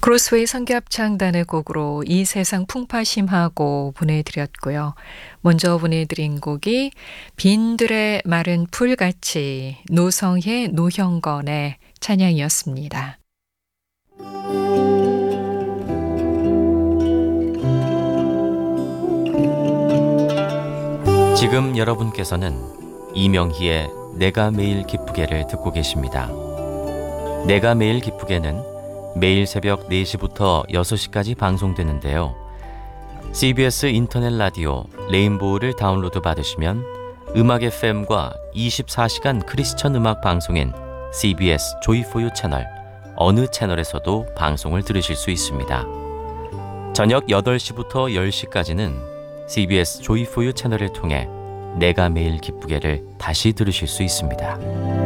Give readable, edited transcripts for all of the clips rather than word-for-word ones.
크로스웨이 성교합창단의 곡으로 이 세상 풍파심하고 보내드렸고요. 먼저 보내드린 곡이 빈들의 마른 풀같이 노성의 노형건의 찬양이었습니다. 지금 여러분께서는 이명희의 내가 매일 기쁘게를 듣고 계십니다. 내가 매일 기쁘게는 매일 새벽 4시부터 6시까지 방송되는데요. CBS 인터넷 라디오 레인보우를 다운로드 받으시면 음악 FM과 24시간 크리스천 음악 방송인 CBS 조이포유 채널 어느 채널에서도 방송을 들으실 수 있습니다. 저녁 8시부터 10시까지는 CBS 조이포유 채널을 통해 내가 매일 기쁘게를 다시 들으실 수 있습니다.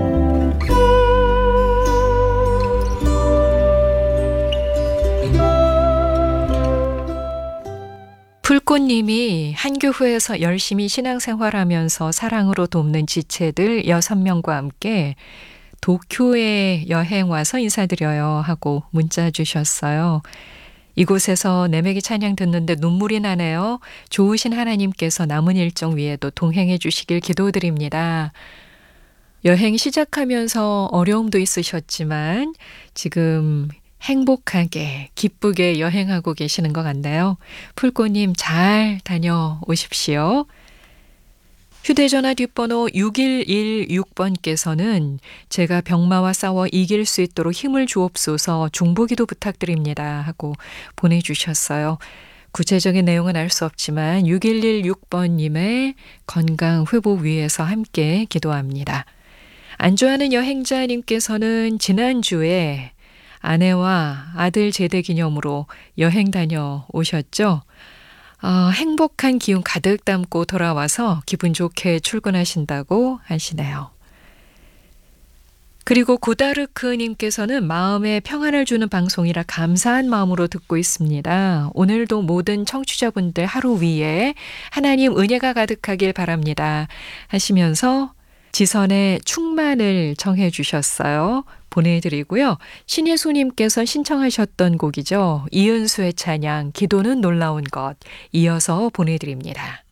풀꽃님이 한 교회에서 열심히 신앙생활하면서 사랑으로 돕는 지체들 6명과 함께 도쿄에 여행 와서 인사드려요 하고 문자 주셨어요. 이곳에서 내매기 찬양 듣는데 눈물이 나네요. 좋으신 하나님께서 남은 일정 위에도 동행해 주시길 기도드립니다. 여행 시작하면서 어려움도 있으셨지만 지금 행복하게 기쁘게 여행하고 계시는 것 같나요? 풀꽃님 잘 다녀오십시오. 휴대전화 뒷번호 6116번께서는 제가 병마와 싸워 이길 수 있도록 힘을 주옵소서 중보기도 부탁드립니다 하고 보내주셨어요. 구체적인 내용은 알 수 없지만 6116번님의 건강 회복 위해서 함께 기도합니다. 안주하는 여행자님께서는 지난주에 아내와 아들 제대 기념으로 여행 다녀오셨죠? 행복한 기운 가득 담고 돌아와서 기분 좋게 출근하신다고 하시네요. 그리고 고다르크님께서는 마음에 평안을 주는 방송이라 감사한 마음으로 듣고 있습니다. 오늘도 모든 청취자분들 하루 위에 하나님 은혜가 가득하길 바랍니다 하시면서 지선의 충만을 청해 주셨어요. 보내드리고요. 신예수님께서 신청하셨던 곡이죠. 이은수의 찬양 기도는 놀라운 것 이어서 보내드립니다.